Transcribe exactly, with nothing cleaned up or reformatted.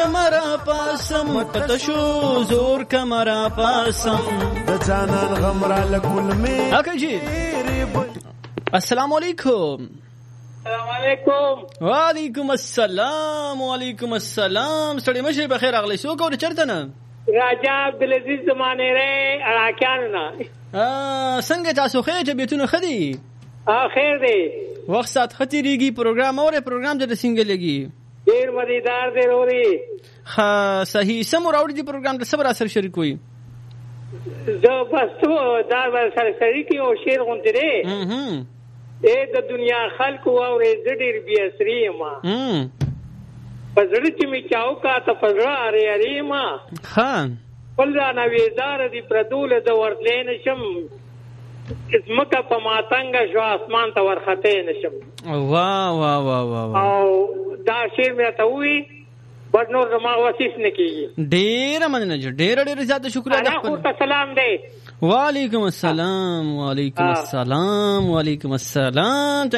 کمرا پاسم پتشو زور کمرا پاسم د جانان غمرا لکل می اوکے جی السلام علیکم. السلام علیکم. وعلیکم السلام. وعلیکم السلام. سړی مشه بخیر اغلی سو کو چرته نه راجا عبدالعزیز زمانه ری اراکان نه ا څنګه تاسو خې طبيعتونه خدي ا خیر دی وخت سات خطرېږي پروګرام اوره پروګرام د څنګه لګي ډیر مزیدار دی وروړي ها صحیح سم راوړي دی پروګرام د صبر اثر شریک وي زه بس تو دا سره شریک او شیر غونډه دی هم اې د دنیا خلکو او ډیر بي اسري ما هم پزړه چې می چاو کا ته پزړه اړې اړې ما خان ولدا نویدار دی پردول د ورتلین شم اسمکه په ماتنګ شو اسمان ته ورخته نشم. واه واه واه واه او دا شیر مې ته وی بد نور ما وسیس نه کیږي. ډیر مننه ډیر ډیر زیات شکر ادا کوم. سلام دی. وعلیکم السلام. وعلیکم السلام. وعلیکم السلام.